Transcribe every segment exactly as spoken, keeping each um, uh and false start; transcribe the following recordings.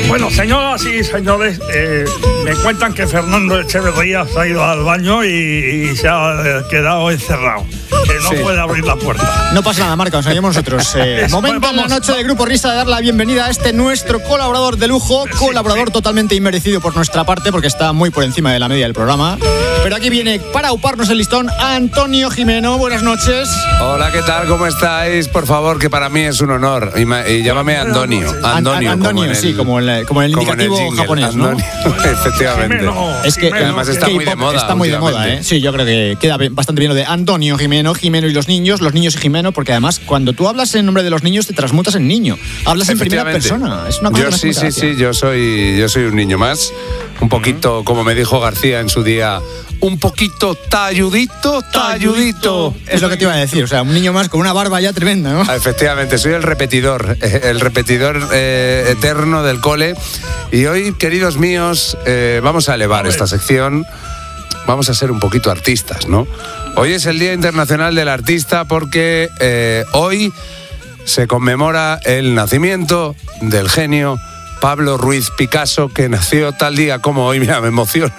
Bueno, señoras y señores, eh, me cuentan que Fernando Echeverría se ha ido al baño y, y se ha quedado encerrado, que no sí. puede abrir la puerta. No pasa nada, Marca, nos seguimos nosotros. Eh, momento en la noche de Grupo Risa de dar la bienvenida a este nuestro colaborador de lujo, sí, colaborador sí. totalmente inmerecido por nuestra parte porque está muy por encima de la media del programa. Pero aquí viene para uparnos el listón Antonio Gimeno. Buenas noches. Hola, ¿qué tal? ¿Cómo estáis? Por favor, que para mí es un honor. Y, ma- y llámame Antonio. Antonio, An- Antonio como sí, el, como el, como el indicativo como en el japonés, ¿no? Efectivamente. Gimeno, es que Gimeno, además está que muy de moda. Está muy de moda, ¿eh? Sí, yo creo que queda bastante bien lo de Antonio Gimeno, Gimeno y los niños, los niños y Gimeno, porque además cuando tú hablas en nombre de los niños te transmutas en niño. Hablas en primera persona. Es una cosa yo sí, sí, sí, yo soy, yo soy un niño más. Un poquito, como me dijo García en su día, un poquito talludito, talludito. Es lo que te iba a decir, o sea, un niño más con una barba ya tremenda, ¿no? Efectivamente, soy el repetidor, el repetidor eh, eterno del cole. Y hoy, queridos míos, eh, vamos a elevar a esta sección, vamos a ser un poquito artistas, ¿no? Hoy es el Día Internacional del Artista porque eh, hoy se conmemora el nacimiento del genio Pablo Ruiz Picasso, que nació tal día como hoy, mira, me emociono,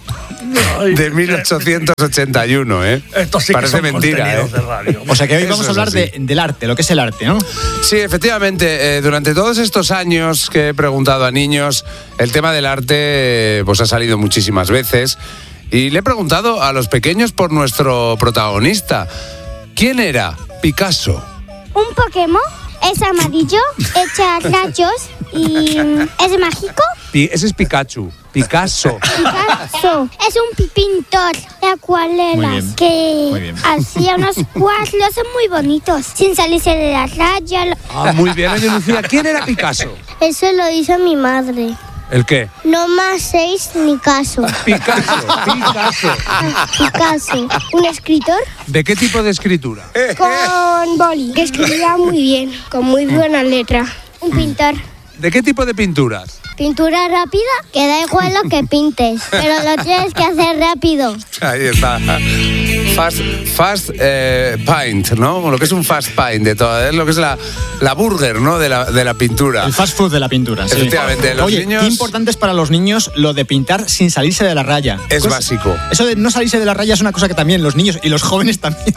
de mil ochocientos ochenta y uno, ¿eh? Esto sí Parece que son mentira, ¿eh? De radio. O sea que hoy Eso vamos a hablar de, del arte, lo que es el arte, ¿no? Sí, efectivamente, eh, durante todos estos años que he preguntado a niños, el tema del arte eh, pues ha salido muchísimas veces y le he preguntado a los pequeños por nuestro protagonista. ¿Quién era Picasso? Un Pokémon. Es amarillo, echa rayos y es mágico. Ese es Pikachu. Picasso. Picasso es un pintor de acuarelas que hacía unos cuadros muy bonitos, sin salirse de la raya. Ah, muy bien, oye Lucía, ¿quién era Picasso? Eso lo hizo mi madre. ¿El qué? No más seis ni caso. Picasso, Picasso. Picasso, un escritor. ¿De qué tipo de escritura? Con boli, que escribía muy bien, con muy buena letra. Un pintor. ¿De qué tipo de pinturas? Pintura rápida, que da igual lo que pintes, pero lo tienes que hacer rápido. Ahí está. Fast, fast eh, paint, ¿no? Lo que es un fast paint de todo, es lo que es la, la burger, ¿no? De la, de la pintura. El fast food de la pintura, sí. Efectivamente. Los Oye, niños... qué importante es para los niños lo de pintar sin salirse de la raya. Es Cosa, básico. Eso de no salirse de la raya es una cosa que también los niños y los jóvenes también.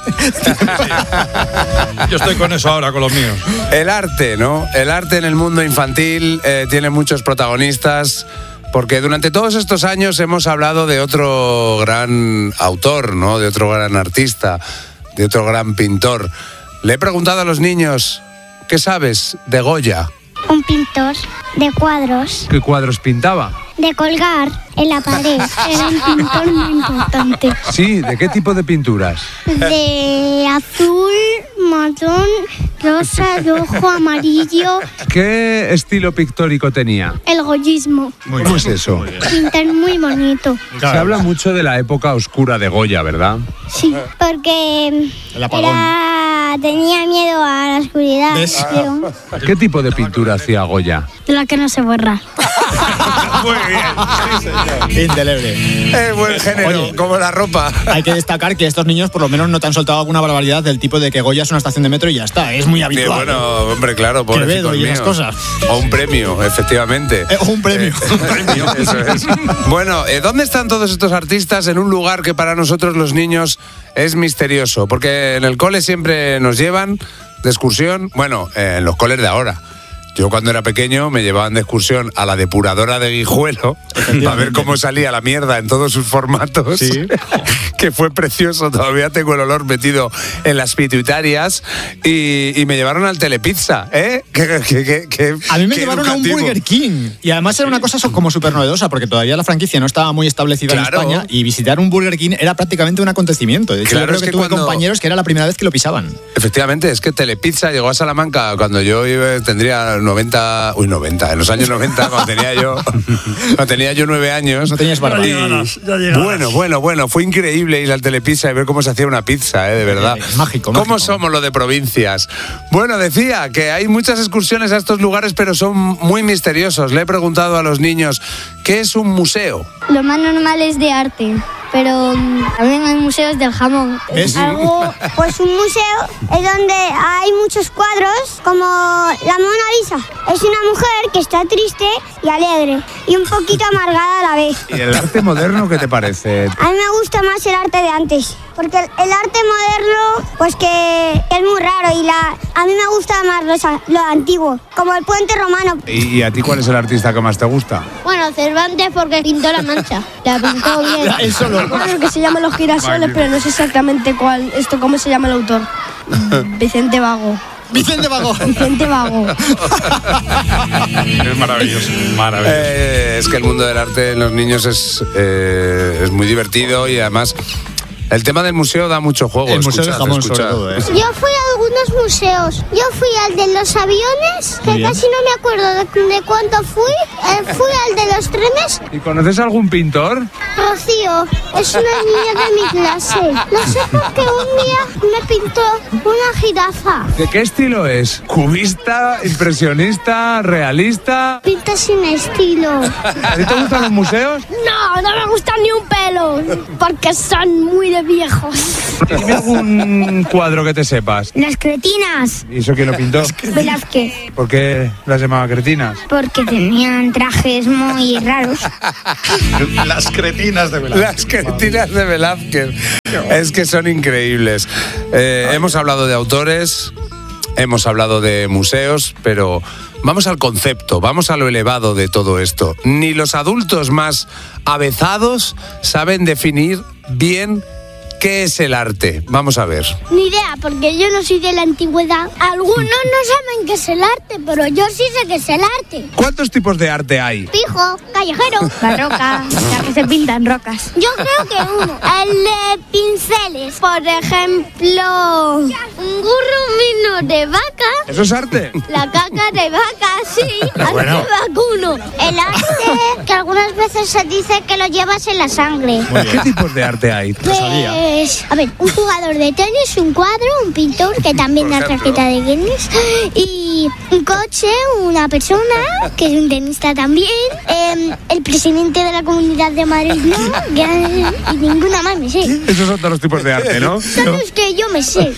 Yo estoy con eso ahora, con los míos. El arte, ¿no? El arte en el mundo infantil eh, tiene muchos protagonistas. Porque durante todos estos años hemos hablado de otro gran autor, ¿no? De otro gran artista, de otro gran pintor. Le he preguntado a los niños, ¿qué sabes de Goya? Un pintor de cuadros. ¿Qué cuadros pintaba? De colgar en la pared. Era un pintor muy importante. Sí, ¿de qué tipo de pinturas? De azul, marrón, rosa, rojo, amarillo. ¿Qué estilo pictórico tenía? El goyismo. Muy ¿Cómo es eso? Pintar muy bonito. Se habla mucho de la época oscura de Goya, ¿verdad? Sí, porque El apagón. era, tenía miedo a la oscuridad. Creo. ¿Qué tipo de pintura hacía Goya? De la que no se borra. Muy bien. Indeleble. Es buen género, Oye, como la ropa. Hay que destacar que estos niños por lo menos no te han soltado alguna barbaridad del tipo de que Goya es una estación de metro y ya está. Es muy habitual. Sí, bueno, hombre, claro, Quevedo pobrecitos y esas míos. cosas. O un premio, efectivamente. Eh, un premio. Eh, un premio, eso es. Bueno, eh, ¿dónde están todos estos artistas? En un lugar que para nosotros los niños es misterioso, porque en el cole siempre nos llevan de excursión, bueno, eh, en los coles de ahora. Yo cuando era pequeño me llevaban de excursión a la depuradora de Guijuelo para ver cómo salía la mierda en todos sus formatos. Sí. Que fue precioso, todavía tengo el olor metido en las pituitarias. Y, y me llevaron al Telepizza, ¿eh? Que, que, que, que, A mí me que llevaron educativo. a un Burger King. Y además era una cosa como súper novedosa, porque todavía la franquicia no estaba muy establecida Claro. en España. Y visitar un Burger King era prácticamente un acontecimiento. De hecho, Claro, yo creo es que, que tuve cuando- compañeros que era la primera vez que lo pisaban. Efectivamente, es que Telepizza llegó a Salamanca cuando yo iba, tendría noventa, uy, noventa, en los años noventa, cuando tenía yo, cuando tenía yo nueve años. No tenías barba. Ya Y- llegarás, ya llegarás. Bueno, bueno, bueno, fue increíble ir al Telepizza y ver cómo se hacía una pizza, ¿eh? De verdad. Eh, mágico, ¿Cómo mágico. somos los de provincias? Bueno, decía que hay muchas excursiones a estos lugares, pero son muy misteriosos. Le he preguntado a los niños, ¿qué es un museo? Lo más normal es de arte. pero um, también hay museos del jamón. ¿Es? Algo, pues un museo es donde hay muchos cuadros, como la Mona Lisa. Es una mujer que está triste y alegre, y un poquito amargada a la vez. ¿Y el arte moderno qué te parece? A mí me gusta más el arte de antes, porque el, el arte moderno, pues que es muy raro, y la, a mí me gusta más lo, lo antiguo, como el puente romano. ¿Y, ¿Y a ti cuál es el artista que más te gusta? Bueno, Cervantes, porque pintó la Mancha, la pintó bien. Él solo. Bueno, que se llama Los Girasoles, pero no sé exactamente cuál, esto cómo se llama el autor. Vicente Vago. Vicente Vago. Vicente Vago. Es maravilloso, maravilloso. Eh, es que el mundo del arte en los niños es, eh, es muy divertido y además el tema del museo da mucho juego. El museo del escuchad, jamón, escuchad. sobre todo, ¿eh? Yo fui a algunos museos. Yo fui al de los aviones, que Muy bien. casi no me acuerdo de, de cuánto fui. Eh, fui al de los trenes. ¿Y conoces algún pintor? Rocío, es una niña de mi clase. No sé por qué un día me pintó una jirafa. ¿De qué estilo es? ¿Cubista, impresionista, realista? Pinta sin estilo. ¿A ti te gustan los museos? No, no me gusta ni un pelo, porque son muy de viejos. Dime algún cuadro que te sepas. Las cretinas. ¿Y eso quién lo pintó? Velázquez. ¿Por qué las llamaba cretinas? Porque tenían trajes muy raros. Las cretinas de Velázquez. Las cretinas de Velázquez. Es que son increíbles. Eh, hemos hablado de autores, hemos hablado de museos, pero vamos al concepto, vamos a lo elevado de todo esto. Ni los adultos más avezados saben definir bien qué es el arte. Vamos a ver. Ni idea, porque yo no soy de la antigüedad. Algunos no saben qué es el arte, pero yo sí sé qué es el arte. ¿Cuántos tipos de arte hay? Pijo, callejero. Barroca, la que se pintan rocas. Yo creo que uno. El de pinceles. Por ejemplo, un gurrumino de vaca. ¿Eso es arte? La caca de vaca, sí. Así Bueno. vacuno. El arte, que algunas veces se dice que lo llevas en la sangre. ¿Qué tipos de arte hay? Pues, a ver, un jugador de tenis, un cuadro, un pintor que también Por da ejemplo. tarjeta de Guinness, y un coche, una persona que es un tenista también, eh, el presidente de la Comunidad de Madrid, no, que- y ninguna más me sé. Esos son todos los tipos de arte, ¿no? Son los que yo me sé.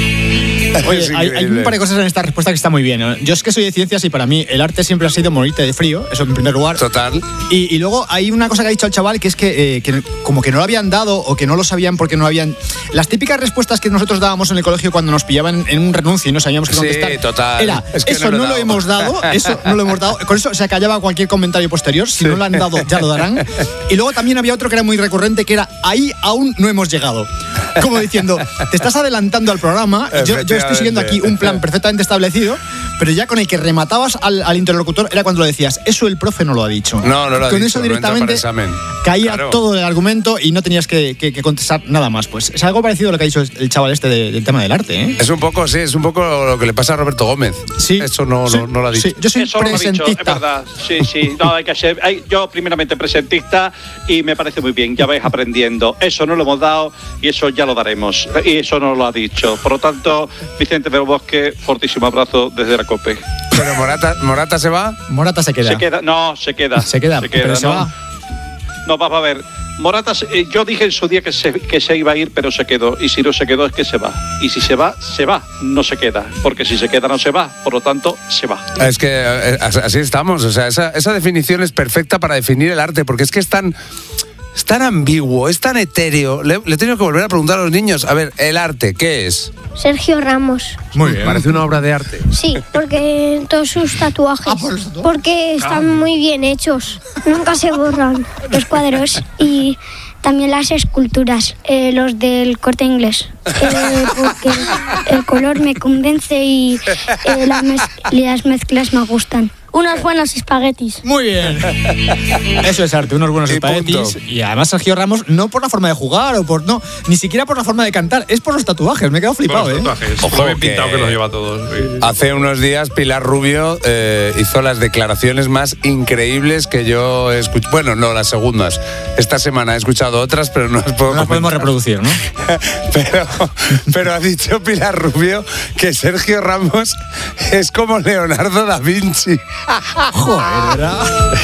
Oye, Es hay, hay un increíble. par de cosas en esta respuesta que está muy bien, ¿no? Yo es que soy de ciencias y para mí el arte siempre ha sido morirte de frío, eso en primer lugar. Total. Y, y luego hay una cosa que ha dicho el chaval que es que, eh, que como que no lo habían dado o que no lo sabían porque no habían... Las típicas respuestas que nosotros dábamos en el colegio cuando nos pillaban en un renuncio y no sabíamos qué Sí, contestar. total. Era, Es que eso no lo no, he lo dado. hemos dado, eso no lo hemos dado. Con eso se acallaba cualquier comentario posterior. Si no lo han dado, ya lo darán. Y luego también había otro que era muy recurrente, que era, ahí aún no hemos llegado. Como diciendo, te estás adelantando al programa, yo, yo estoy siguiendo aquí un plan perfectamente establecido, pero ya con el que rematabas al, al interlocutor era cuando lo decías, eso el profe no lo ha dicho. No, no lo ha Con dicho, eso no entra para directamente examen. caía Claro. todo el argumento y no tenías que, que- que contestar nada más. Pues es algo parecido a lo que ha dicho el chaval este de- del tema del arte, ¿eh? Es un poco, sí, es un poco lo que le pasa a Roberto Gómez. Sí. Eso no, Sí, no, no lo ha dicho. sí. Yo soy Eso lo ha dicho, es presentista. verdad. Sí, sí, no hay que ser. hay- yo, primeramente, presentista y me parece muy bien, ya vais aprendiendo. Eso no lo hemos dado y eso ya lo daremos. Y eso no lo ha dicho. Por lo tanto, Vicente del Bosque, fortísimo abrazo desde la COPE. Pero Morata, Morata se va. Morata se queda. Se queda, no, se queda. Se queda, pero se no. va. No, vamos a ver. Morata, eh, yo dije en su día que se, que se iba a ir, pero se quedó. Y si no se quedó, es que se va. Y si se va, se va, no se queda. Porque si se queda, no se va. Por lo tanto, se va. Es que eh, así estamos. O sea, esa, esa definición es perfecta para definir el arte, porque es que es tan, es tan ambiguo, es tan etéreo. Le, le he tenido que volver a preguntar a los niños, a ver, el arte, ¿qué es? Sergio Ramos. Muy bien. Parece una obra de arte. Sí, porque todos sus tatuajes. Ah, por los tatuajes. Porque están muy bien hechos. Nunca se borran los cuadros y también las esculturas, eh, los del Corte Inglés. Eh, porque el color me convence y eh, las, mez- las mezclas me gustan. Unos buenos espaguetis. Muy bien. Eso es arte, unos buenos Y espaguetis. punto. Y además Sergio Ramos, no por la forma de jugar o por. No, ni siquiera por la forma de cantar, es por los tatuajes. Me he quedado Con flipado, los ¿eh? tatuajes. Ojo, Lo bien que- pintado que los lleva todos. Sí. Hace unos días Pilar Rubio eh, hizo las declaraciones más increíbles que yo he escuchado. Bueno, no, las segundas. Esta semana he escuchado otras, pero no las puedo No las podemos comentar. reproducir, ¿no? pero, pero ha dicho Pilar Rubio que Sergio Ramos es como Leonardo da Vinci. Joder, ¿verdad?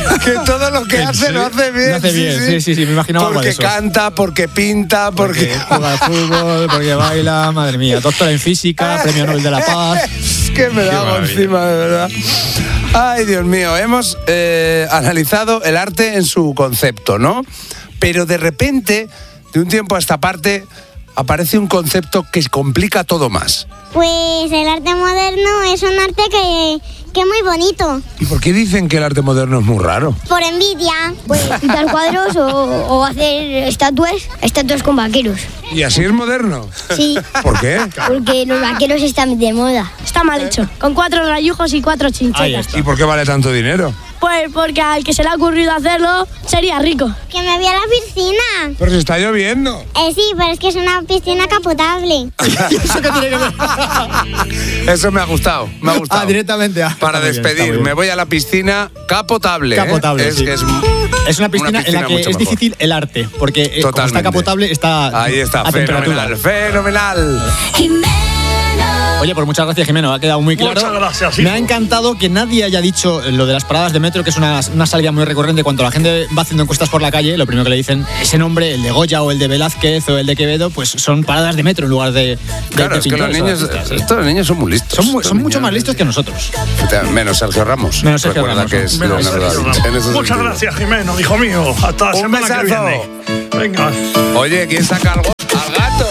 que todo lo que hace ¿Sí? lo hace bien. Lo hace bien, sí, sí, sí, me imaginaba algo de Porque eso. canta, porque pinta, porque... Porque juega al fútbol, porque baila, madre mía, doctora en física, premio Nobel de la Paz. Es que me da maravilla. encima, de verdad. Ay, Dios mío, hemos eh, analizado el arte en su concepto, ¿no? Pero de repente, de un tiempo a esta parte, aparece un concepto que complica todo más. Pues el arte moderno es un arte que, que es muy bonito. ¿Y por qué dicen que el arte moderno es muy raro? Por envidia. Pues pintar cuadros o, o hacer estatuas, estatuas con vaqueros. ¿Y así es moderno? Sí, ¿Por qué? porque los vaqueros están de moda. Está mal hecho. Con cuatro rayujos y cuatro Ahí chinchetas. está. ¿Y por qué vale tanto dinero? Pues porque al que se le ha ocurrido hacerlo sería rico. Que me vi a la piscina. Pero se está lloviendo. Eh, sí, pero es que es una piscina capotable. ¿Eso qué tiene que ver? Eso me ha gustado, me ha gustado. Ah, directamente. ah. Para Está muy bien, despedir, está muy me bien. voy a la piscina capotable. ¿eh? Capotable, Es, sí. es, Es una piscina, en la que mucho es mejor. difícil el arte, porque eh, como Totalmente. está capotable, está Ahí está, a fenomenal, temperatura. fenomenal. Oye, pues muchas gracias, Jimeno, ha quedado muy claro. Muchas gracias, Me hijo. ha encantado que nadie haya dicho lo de las paradas de metro, que es una, una salida muy recurrente cuando la gente va haciendo encuestas por la calle. Lo primero que le dicen, ese nombre, el de Goya o el de Velázquez o el de Quevedo, pues son paradas de metro en lugar de, de, Claro, de es que los pintores o niños, artistas, sí. estos niños son muy listos. Son, mu- Estos son mucho niños- más listos que nosotros. Menos Sergio Ramos. Menos Sergio Recuerda Ramos, que ¿no? es Menos Leonardo Sergio da Vinci, Ramos. en ese Muchas sentido. gracias, Jimeno, hijo mío. Hasta la Un semana que besazo. viene. Venga. Oye, ¿quién saca algo? ¡Al gato!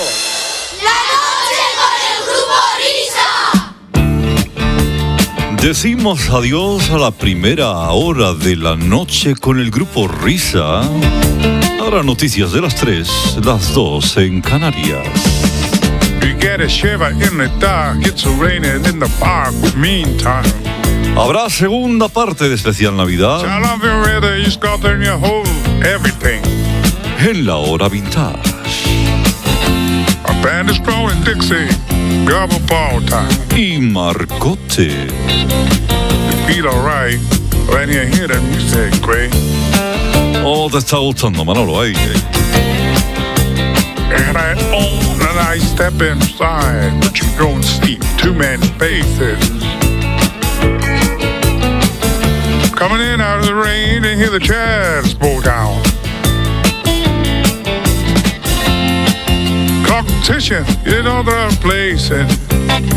Decimos adiós a la primera hora de la noche con el grupo Risa. Ahora noticias de las tres, las dos en Canarias. You get a shiver in the dark, it's raining in the park. Meantime, Habrá segunda parte de Especial Navidad I love you rather, you got in your whole everything. en la hora vintage. A band is growing Dixie, gobble ball time. Y Marcote. You feel alright when you hear the music, great. Oh, te está gustando, Manolo. Ahí, ahí. And I own and I step inside, but you don't see too many faces. Coming in out of the rain and hear the jazz blow down. Competition in other places.